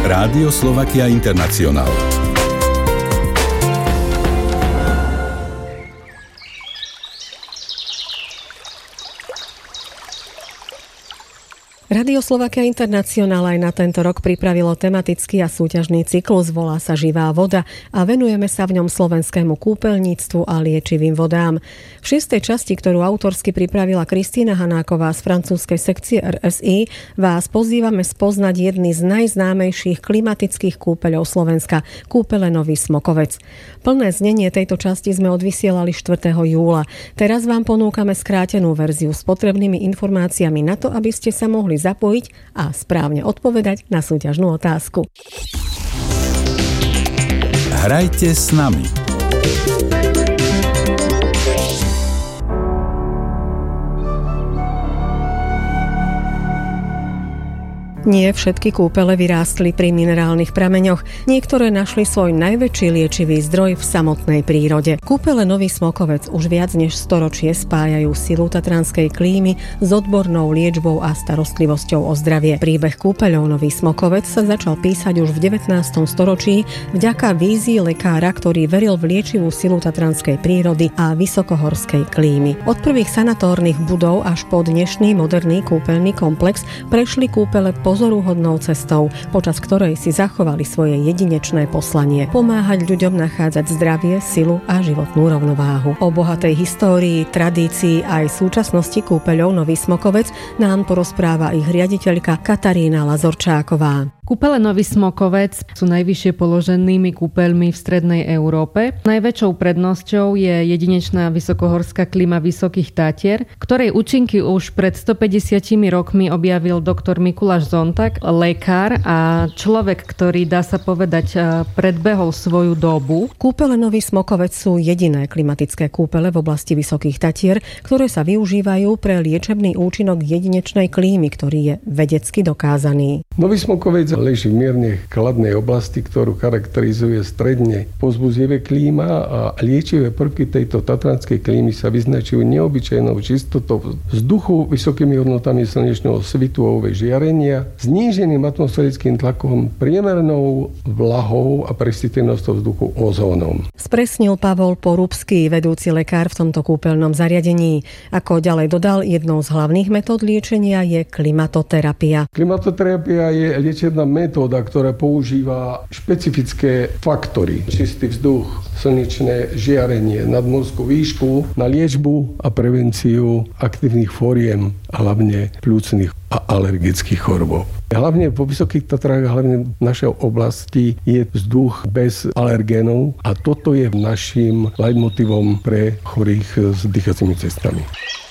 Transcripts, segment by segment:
Rádio Slovakia International. Rádio Slovakia International aj na tento rok pripravilo tematický a súťažný cyklus, volá sa Živá voda a venujeme sa v ňom slovenskému kúpeľníctvu a liečivým vodám. V 6. časti, ktorú autorsky pripravila Kristína Hanáková z francúzskej sekcie RSI, vás pozývame spoznať jedny z najznámejších klimatických kúpeľov Slovenska, kúpele Nový Smokovec. Plné znenie tejto časti sme odvysielali 4. júla. Teraz vám ponúkame skrátenú verziu s potrebnými informáciami na to, aby ste sa mohli zapojiť a správne odpovedať na súťažnú otázku. Hrajte s nami. Nie všetky kúpele vyrástli pri minerálnych prameňoch. Niektoré našli svoj najväčší liečivý zdroj v samotnej prírode. Kúpele Nový Smokovec už viac než storočie spájajú silu tatranskej klímy s odbornou liečbou a starostlivosťou o zdravie. Príbeh kúpeľov Nový Smokovec sa začal písať už v 19. storočí vďaka vízii lekára, ktorý veril v liečivú silu tatranskej prírody a vysokohorskej klímy. Od prvých sanatórnych budov až po dnešný moderný kúpeľný komplex prešli kúpele pozoruhodnou cestou, počas ktorej si zachovali svoje jedinečné poslanie pomáhať ľuďom nachádzať zdravie, silu a životnú rovnováhu. O bohatej histórii, tradícii aj súčasnosti kúpeľov Nový Smokovec nám porozpráva ich riaditeľka Katarína Lazorčáková. Kúpele Nový Smokovec sú najvyššie položenými kúpeľmi v strednej Európe. Najväčšou prednosťou je jedinečná vysokohorská klíma Vysokých Tatier, ktorej účinky už pred 150 rokmi objavil doktor Mikuláš Zontak, lekár a človek, ktorý, dá sa povedať, predbehol svoju dobu. Kúpele Nový Smokovec sú jediné klimatické kúpele v oblasti Vysokých Tatier, ktoré sa využívajú pre liečebný účinok jedinečnej klímy, ktorý je vedecky dokázaný. Nový Smokovec leží v mierne chladnej oblasti, ktorú charakterizuje stredne povzbudivé klíma a liečivé prvky tejto tatranskej klímy sa vyznačujú neobyčajnou čistotou vzduchu, vysokými hodnotami slnečného svitu a UV žiarenia, zníženým atmosférickým tlakom, priemernou vlahou a presýtenosťou vzduchu ozónom. Spresnil Pavol Porubský, vedúci lekár v tomto kúpeľnom zariadení. Ako ďalej dodal, jednou z hlavných metód liečenia je klimatoterapia. Klimatoterapia je liečebná metóda, ktorá používa špecifické faktory. Čistý vzduch, slnečné žiarenie, nadmorskú výšku na liečbu a prevenciu aktívnych fóriem, hlavne pľúcnych a alergických chorôb. Hlavne po Vysokých Tatrách, hlavne v našej oblasti je vzduch bez alergénov a toto je naším leitmotívom pre chorých s dýchacími cestami.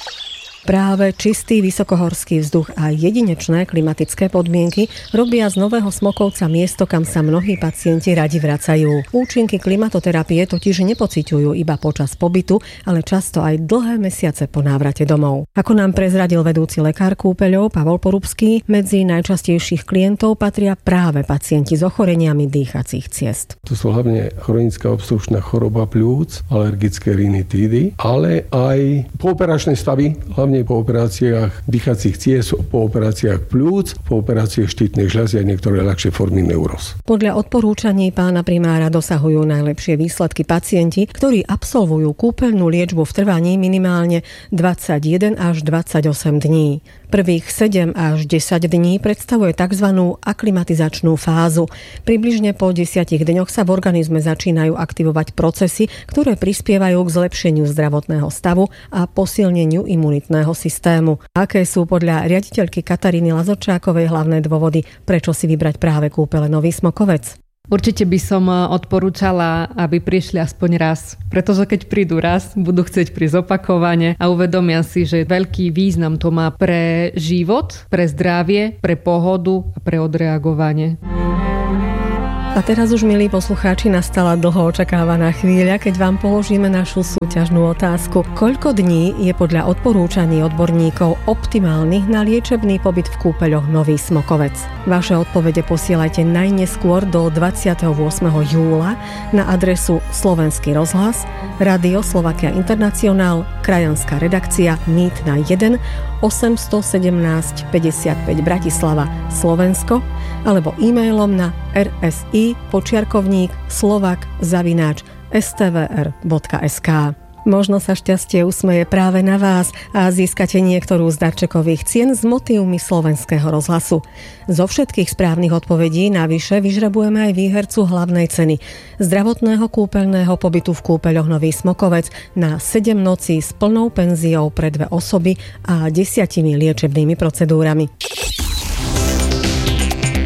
Práve čistý vysokohorský vzduch a jedinečné klimatické podmienky robia z Nového Smokovca miesto, kam sa mnohí pacienti radi vracajú. Účinky klimatoterapie totiž nepociťujú iba počas pobytu, ale často aj dlhé mesiace po návrate domov. Ako nám prezradil vedúci lekár kúpeľov Pavol Porubský, medzi najčastejších klientov patria práve pacienti s ochoreniami dýchacích ciest. To sú hlavne chronická obstrukčná choroba pľúc, alergické rinitídy, ale aj pooperačné stavy, hlavne po operáciách dýchacích ciest, po operáciách pľúc, po operáciách štítnej žľazy a niektoré ľahšie formy neuróz. Podľa odporúčaní pána primára dosahujú najlepšie výsledky pacienti, ktorí absolvujú kúpeľnú liečbu v trvaní minimálne 21 až 28 dní. Prvých 7 až 10 dní predstavuje tzv. Aklimatizačnú fázu. Približne po 10 dňoch sa v organizme začínajú aktivovať procesy, ktoré prispievajú k zlepšeniu zdravotného stavu a posilneniu imunitného systému. Aké sú podľa riaditeľky Kataríny Lazorčákovej hlavné dôvody, prečo si vybrať práve kúpele Nový Smokovec? Určite by som odporúčala, aby prišli aspoň raz, pretože keď prídu raz, budú chcieť prísť opakovane a uvedomia si, že veľký význam to má pre život, pre zdravie, pre pohodu a pre odreagovanie. A teraz už, milí poslucháči, nastala dlho očakávaná chvíľa, keď vám položíme našu súťažnú otázku. Koľko dní je podľa odporúčaní odborníkov optimálnych na liečebný pobyt v kúpeľoch Nový Smokovec? Vaše odpovede posielajte najneskôr do 28. júla na adresu Slovenský rozhlas, Rádio Slovakia International, krajanská redakcia Mýtna 1, 817 55 Bratislava, Slovensko, alebo e-mailom na rsi_slovak@stvr.sk. Možno sa šťastie usmeje práve na vás a získate niektorú z darčekových cien s motívmi Slovenského rozhlasu. Zo všetkých správnych odpovedí navyše vyžrebujeme aj výhercu hlavnej ceny zdravotného kúpeľného pobytu v kúpeľoch Nový Smokovec na 7 nocí s plnou penziou pre 2 osoby a 10 liečebnými procedúrami.